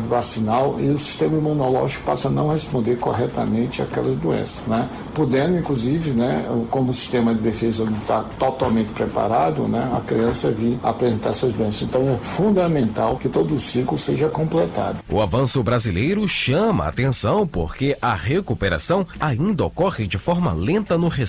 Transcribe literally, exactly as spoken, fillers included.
vacinal e o sistema imunológico passa a não responder corretamente àquelas doenças, né? Podendo, inclusive, né, como o sistema de defesa não está totalmente preparado, né, a criança vir apresentar essas doenças. Então é fundamental que todo o ciclo seja completado. O avanço brasileiro chama a atenção porque a recuperação ainda ocorre de forma lenta no